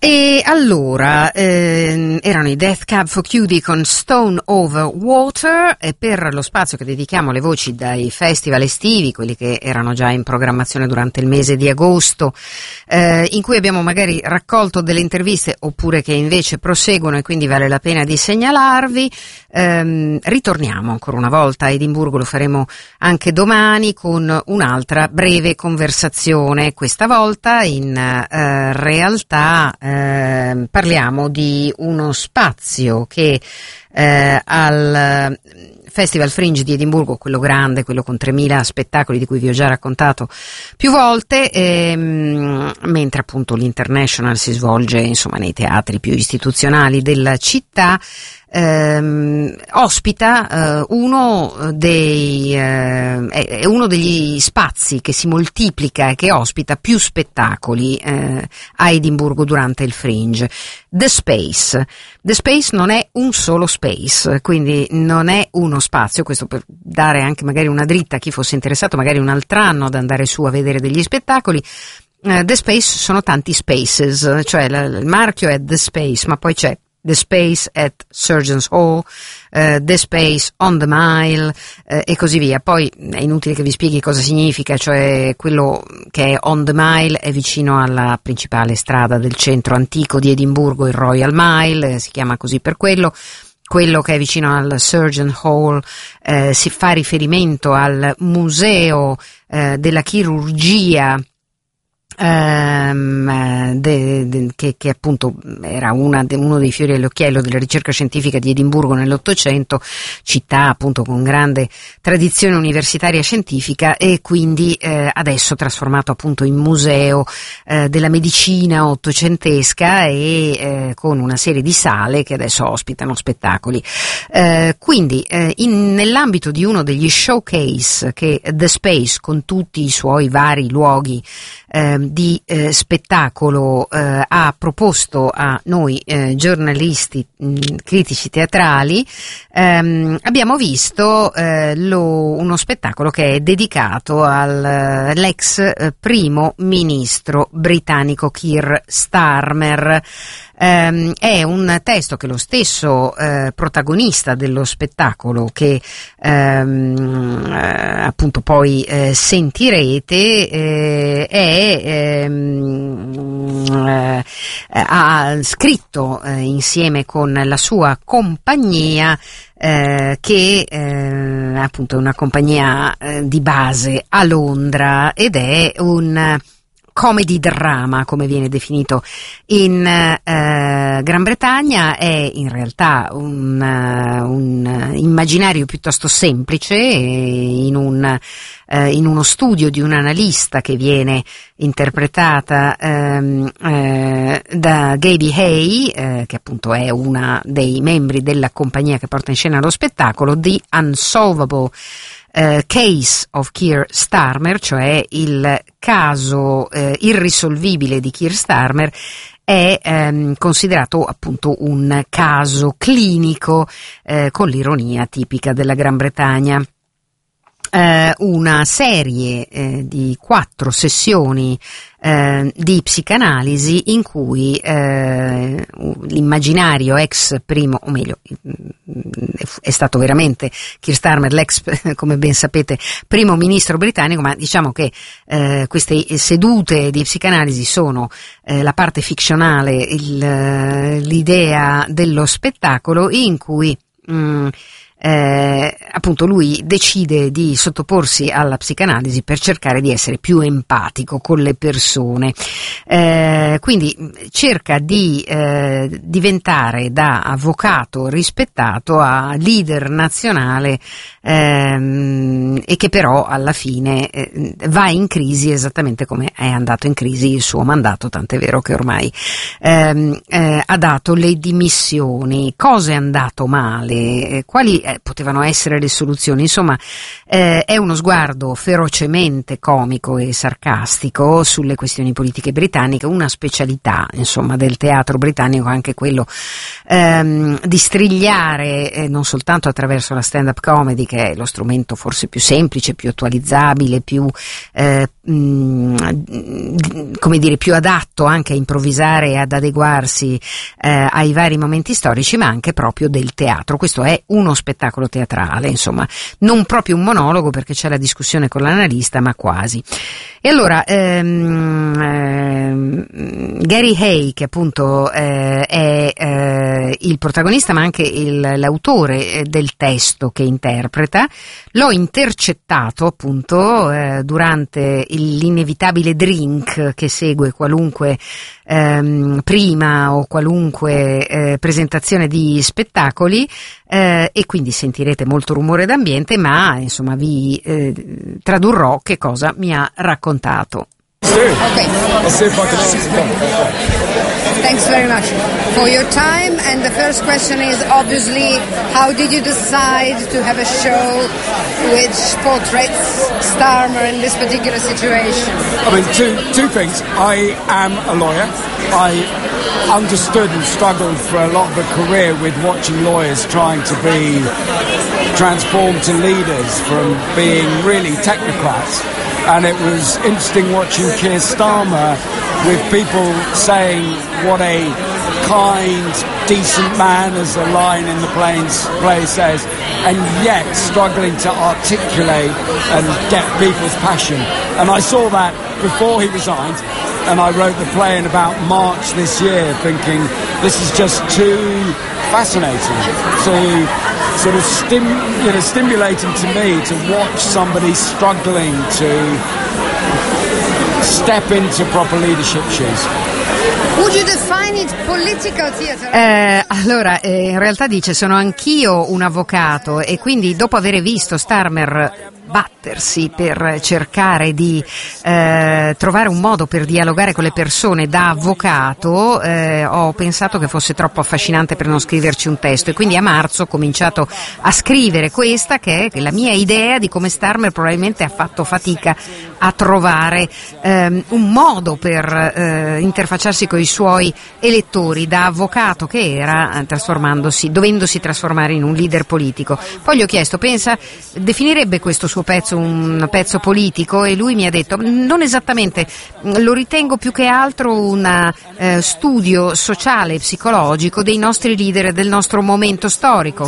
E allora erano i Death Cab for Cutie con Stone Over Water, e per lo spazio che dedichiamo alle voci dai festival estivi, quelli che erano già in programmazione durante il mese di agosto, in cui abbiamo magari raccolto delle interviste oppure che invece proseguono e quindi vale la pena di segnalarvi, ritorniamo ancora una volta a Edimburgo, lo faremo anche domani con un'altra breve conversazione. Questa volta in realtà parliamo di uno spazio che al Festival Fringe di Edimburgo, quello grande, quello con 3.000 spettacoli di cui vi ho già raccontato più volte, mentre appunto l'International si svolge insomma nei teatri più istituzionali della città, ospita uno degli spazi che si moltiplica e che ospita più spettacoli a Edimburgo durante il Fringe. The Space non è un solo space, quindi non è uno spazio, questo per dare anche magari una dritta a chi fosse interessato magari un altro anno ad andare su a vedere degli spettacoli. The Space sono tanti spaces, cioè il marchio è The Space, ma poi c'è The Space at Surgeons Hall, The Space on the Mile, e così via. Poi è inutile che vi spieghi cosa significa, cioè quello che è on the Mile è vicino alla principale strada del centro antico di Edimburgo, il Royal Mile, si chiama così per quello. Quello che è vicino al Surgeon Hall si fa riferimento al museo della chirurgia, che appunto era uno dei fiori all'occhiello della ricerca scientifica di Edimburgo nell'Ottocento, città appunto con grande tradizione universitaria scientifica, e quindi adesso trasformato appunto in museo della medicina ottocentesca, e con una serie di sale che adesso ospitano spettacoli. Quindi nell'ambito di uno degli showcase che The Space, con tutti i suoi vari luoghi di spettacolo, ha proposto a noi giornalisti, critici teatrali, abbiamo visto uno spettacolo che è dedicato all'ex primo ministro britannico Keir Starmer. È un testo che lo stesso protagonista dello spettacolo, che appunto poi sentirete, ha scritto insieme con la sua compagnia, che appunto è una compagnia di base a Londra, ed è un comedy drama, come viene definito in Gran Bretagna. È in realtà un immaginario piuttosto semplice, in uno studio di un analista che viene interpretata da Gaby Hay, che appunto è una dei membri della compagnia che porta in scena lo spettacolo. The Unsolvable Case of Keir Starmer, cioè il caso irrisolvibile di Keir Starmer, è considerato appunto un caso clinico, con l'ironia tipica della Gran Bretagna. Una serie di 4 sessioni di psicanalisi in cui l'immaginario ex primo, o meglio, è stato veramente Keir Starmer, l'ex, come ben sapete, primo ministro britannico, ma diciamo che queste sedute di psicanalisi sono la parte ficzionale, l'idea dello spettacolo, in cui appunto lui decide di sottoporsi alla psicanalisi per cercare di essere più empatico con le persone, quindi cerca di diventare da avvocato rispettato a leader nazionale, e che però alla fine va in crisi esattamente come è andato in crisi il suo mandato, tant'è vero che ormai ha dato le dimissioni. Cosa è andato male? Quali potevano essere le soluzioni. Insomma, è uno sguardo ferocemente comico e sarcastico sulle questioni politiche britanniche, una specialità, insomma, del teatro britannico, anche quello di strigliare non soltanto attraverso la stand-up comedy, che è lo strumento forse più semplice, più attualizzabile, più come dire, più adatto anche a improvvisare e ad adeguarsi ai vari momenti storici, ma anche proprio del teatro. Questo è uno spettacolo teatrale, insomma, non proprio un monologo, perché c'è la discussione con l'analista, ma quasi. E allora Gary Hay, che appunto è il protagonista ma anche l'autore del testo che interpreta, l'ho intercettato appunto durante l'inevitabile drink che segue qualunque prima o qualunque presentazione di spettacoli, e quindi sentirete molto rumore d'ambiente, ma insomma vi tradurrò che cosa mi ha raccontato. Okay. Thanks very much for your time. And the first question is obviously, how did you decide to have a show which portraits Starmer in this particular situation? I mean, two things. I am a lawyer. I understood and struggled for a lot of a career with watching lawyers trying to be transformed to leaders from being really technocrats. And it was interesting watching Keir Starmer with people saying what a kind, decent man, as the line in the play says, and yet struggling to articulate and get people's passion. And I saw that before he resigned, and I wrote the play in about March this year, thinking this is just too fascinating to sort of stimulating to me to watch somebody struggling to step into proper leadership shoes. Would you define it political theater? Allora, in realtà dice: sono anch'io un avvocato, e quindi dopo aver visto Starmer battersi per cercare di trovare un modo per dialogare con le persone da avvocato, ho pensato che fosse troppo affascinante per non scriverci un testo, e quindi a marzo ho cominciato a scrivere questa, che è la mia idea di come Starmer probabilmente ha fatto fatica a trovare un modo per interfacciarsi con i suoi elettori da avvocato che era, dovendosi trasformare in un leader politico. Poi gli ho chiesto: definirebbe questo suo pezzo un pezzo politico? E lui mi ha detto: non esattamente, lo ritengo più che altro un studio sociale e psicologico dei nostri leader e del nostro momento storico.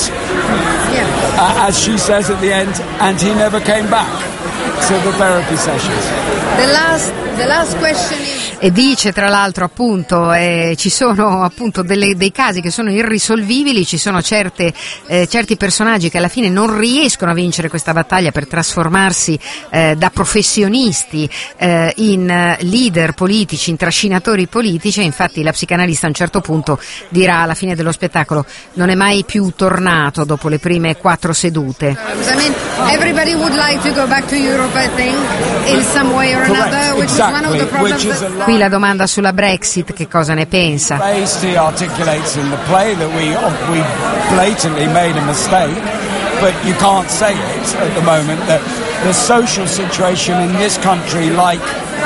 As she says at the end, and he never came back to the therapy sessions. The last question is... E dice, tra l'altro, appunto, ci sono appunto dei casi che sono irrisolvibili, ci sono certi personaggi che alla fine non riescono a vincere questa battaglia per trasformarsi da professionisti in leader politici, in trascinatori politici, e infatti la psicanalista a un certo punto dirà alla fine dello spettacolo: non è mai più tornato dopo le prime 4 sedute. I mean, everybody would like to go back to Europe, I think, in some way or another, which is one of the problems. Qui la domanda sulla Brexit, che cosa ne pensa? He articulates in the play that we blatantly made a mistake, but you can't say it at the moment, that the social situation in this country, like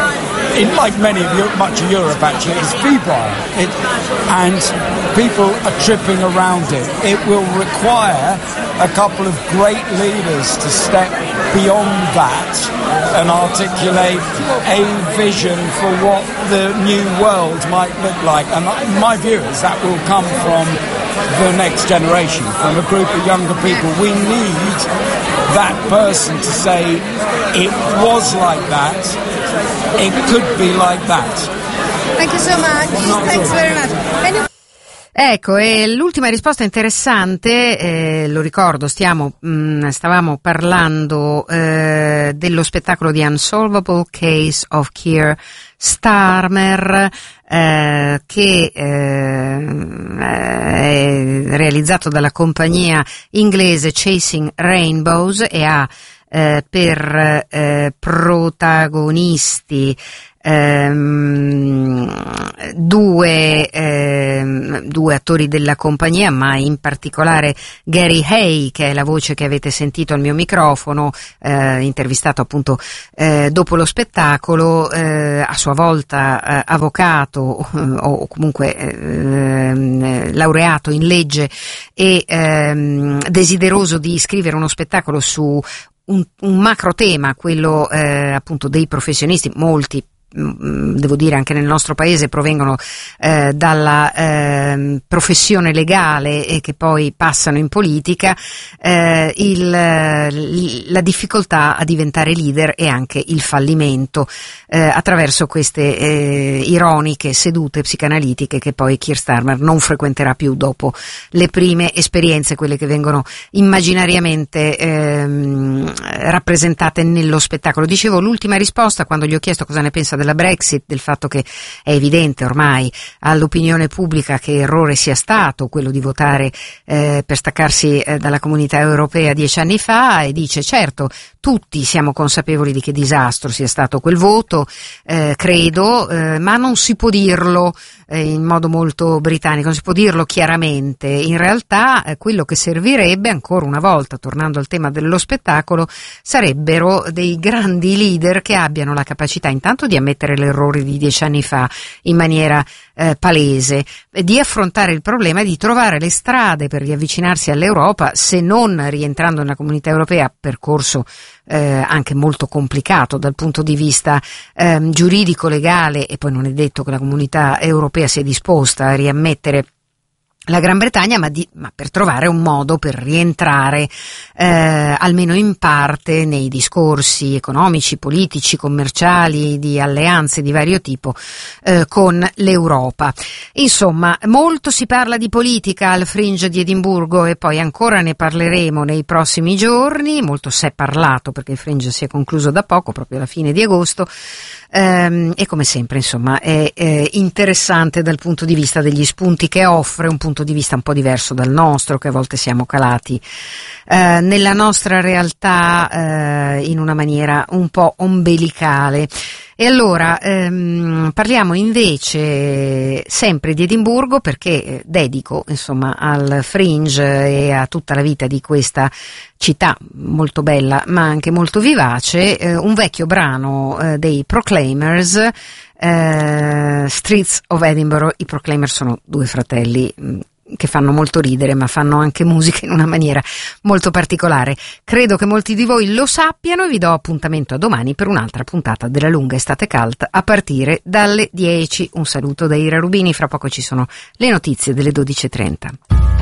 much of Europe actually, is febrile, and people are tripping around it. It will require a couple of great leaders to step beyond that and articulate a vision for what the new world might look like. And my view is that will come from the next generation, from a group of younger people. We need that person to say, it was like that, it could be like that. Thank you so much. Thanks very much. Ecco, e l'ultima risposta interessante, lo ricordo, stavamo parlando dello spettacolo di Unsolvable Case of Keir Starmer, che è realizzato dalla compagnia inglese Chasing Rainbows e ha per protagonisti due due attori della compagnia, ma in particolare Gary Hay, che è la voce che avete sentito al mio microfono, intervistato appunto dopo lo spettacolo, a sua volta avvocato o comunque laureato in legge e desideroso di scrivere uno spettacolo su un macro tema, quello appunto dei professionisti. Molti, devo dire anche nel nostro paese, provengono dalla professione legale e che poi passano in politica, la difficoltà a diventare leader e anche il fallimento attraverso queste ironiche sedute psicanalitiche che poi Keir Starmer non frequenterà più dopo le prime esperienze, quelle che vengono immaginariamente rappresentate nello spettacolo. Dicevo, l'ultima risposta, quando gli ho chiesto cosa ne pensa della Brexit, del fatto che è evidente ormai all'opinione pubblica che errore sia stato quello di votare per staccarsi dalla comunità europea 10 anni fa, e dice: certo, tutti siamo consapevoli di che disastro sia stato quel voto, credo, ma non si può dirlo in modo molto britannico, non si può dirlo chiaramente. In realtà quello che servirebbe, ancora una volta tornando al tema dello spettacolo, sarebbero dei grandi leader che abbiano la capacità intanto di ammettere l'errore di 10 anni fa in maniera palese, di affrontare il problema e di trovare le strade per riavvicinarsi all'Europa, se non rientrando nella comunità europea, percorso anche molto complicato dal punto di vista giuridico, legale, e poi non è detto che la comunità europea sia disposta a riammettere la Gran Bretagna, ma per trovare un modo per rientrare almeno in parte nei discorsi economici, politici, commerciali, di alleanze di vario tipo con l'Europa. Insomma, molto si parla di politica al Fringe di Edimburgo e poi ancora ne parleremo nei prossimi giorni. Molto si è parlato perché il Fringe si è concluso da poco, proprio alla fine di agosto. E come sempre, insomma, è interessante dal punto di vista degli spunti che offre, un punto di vista un po' diverso dal nostro, che a volte siamo calati nella nostra realtà in una maniera un po' ombelicale. E allora parliamo invece sempre di Edimburgo, perché dedico insomma al Fringe e a tutta la vita di questa città molto bella ma anche molto vivace un vecchio brano dei Proclaimers, Streets of Edinburgh. I Proclaimers sono due fratelli che fanno molto ridere, ma fanno anche musica in una maniera molto particolare. Credo che molti di voi lo sappiano e vi do appuntamento a domani per un'altra puntata della lunga estate cult a partire dalle 10. Un saluto da Ira Rubini, fra poco ci sono le notizie delle 12:30.